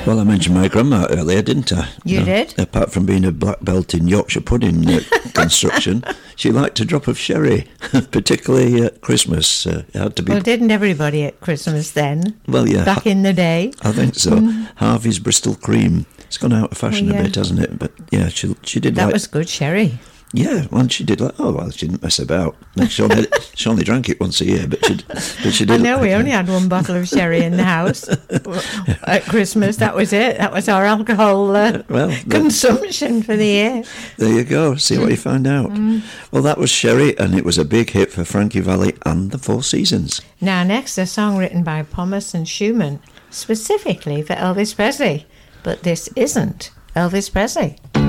Well, I mentioned my grandma earlier, didn't I? You did? Apart from being a black belt in Yorkshire pudding construction, she liked a drop of sherry, particularly at Christmas. It had to be. Well, didn't everybody at Christmas then? Well, yeah. Back in the day? I think so. Harvey's Bristol Cream. It's gone out of fashion Oh, yeah. a bit, hasn't it? But yeah, she did That like... was good sherry. Yeah, well, she did like... Oh, well, she didn't mess about. She only drank it once a year, but she did... I know, we only had one bottle of sherry in the house at Christmas. That was it. That was our alcohol consumption for the year. There you go. See what you find out. Well, that was Sherry, and it was a big hit for Frankie Valli and the Four Seasons. Now, next, a song written by Thomas and Schumann, specifically for Elvis Presley. But this isn't Elvis Presley.